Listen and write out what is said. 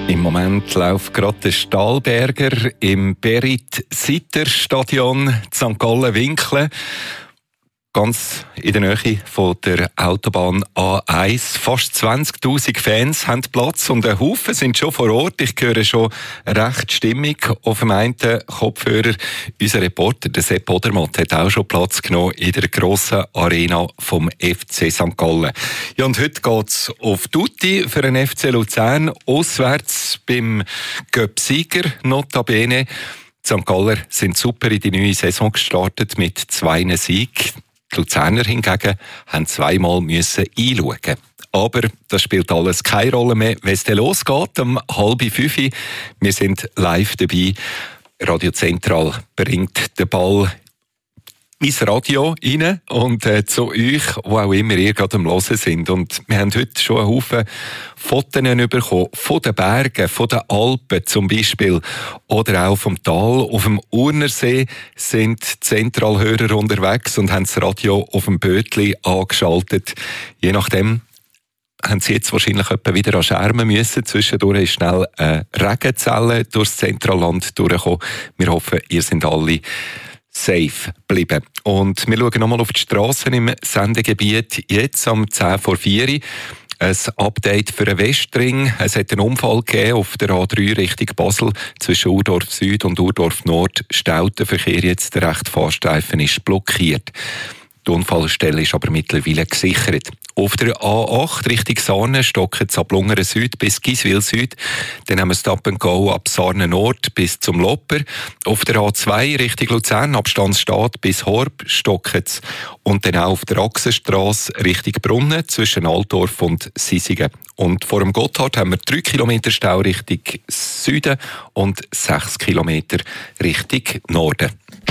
Im Moment läuft gerade der Stahlberger im Berit-Sitter-Stadion St. Gallen-Winklen. Ganz in der Nähe von der Autobahn A1. Fast 20'000 Fans haben Platz und ein Haufen sind schon vor Ort. Ich höre schon recht stimmig auf dem einen Kopfhörer. Unser Reporter, der Sepp Odermatt, hat auch schon Platz genommen in der grossen Arena vom FC St. Gallen. Ja, und heute geht's auf Tutti für den FC Luzern. Auswärts beim Göpp-Sieger, notabene. Die St. Galler sind super in die neue Saison gestartet mit 2 Siegen. Die Luzerner hingegen haben 2-mal einschauen. Aber das spielt alles keine Rolle mehr, wenn es dann losgeht, um 4:30. Wir sind live dabei. Radio Zentral bringt den Ball ins Radio rein und zu euch, wo auch immer ihr gerade am Hören sind. Und wir haben heute schon einen Haufen Fotos bekommen, von den Bergen, von den Alpen zum Beispiel, oder auch vom Tal. Auf dem Urnersee sind Zentralhörer unterwegs und haben das Radio auf dem Bötli angeschaltet. Je nachdem haben sie jetzt wahrscheinlich wieder an Schermen müssen. Zwischendurch ist schnell eine Regenzelle durchs Zentralland durchgekommen. Wir hoffen, ihr seid alle safe bleiben. Und wir schauen nochmal auf die Strassen im Sendegebiet. Jetzt um 3:10. Ein Update für den Westring. Es hat einen Unfall gegeben auf der A3 Richtung Basel. Zwischen Urdorf Süd und Urdorf Nord staut der Verkehr jetzt. Der rechte Fahrstreifen ist blockiert. Die Unfallstelle ist aber mittlerweile gesichert. Auf der A8 Richtung Sarnen stockt es ab Lungeren Süd bis Giswil Süd. Dann haben wir Stop and Go ab Sarnen Nord bis zum Lopper. Auf der A2 Richtung Luzern ab Stanzstadt bis Horb stockt es. Und dann auch auf der Achsenstrasse Richtung Brunnen zwischen Altdorf und Sisigen. Und vor dem Gotthard haben wir 3 Kilometer Stau Richtung Süden und 6 Kilometer Richtung Norden.